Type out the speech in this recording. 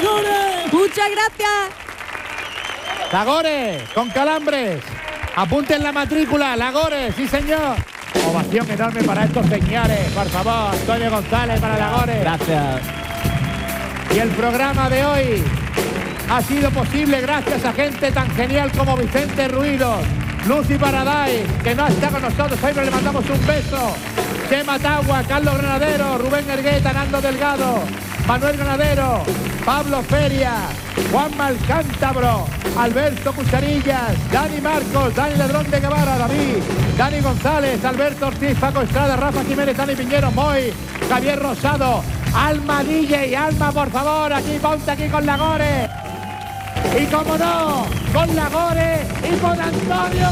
Muchas gracias. Lagores, con calambres. Apunten la matrícula, Lagores, sí señor. Ovación enorme para estos señores, por favor. Antonio González para Lagores. Gracias. Y el programa de hoy ha sido posible gracias a gente tan genial como Vicente Ruidos, Lucy Paradise, que no está con nosotros hoy, pero le mandamos un beso. Chema Tagua, Carlos Granadero, Rubén Ergueta, Nando Delgado, Manuel Granadero, Pablo Feria, Juan Malcántabro, Alberto Cucharillas, Dani Marcos, Dani Ladrón de Guevara, David, Dani González, Alberto Ortiz, Paco Estrada, Rafa Jiménez, Dani Piñero, Moy, Javier Rosado, Alma DJ, Alma, por favor, aquí, ponte aquí con Lagores. Y como no, con Lagores y con Antonio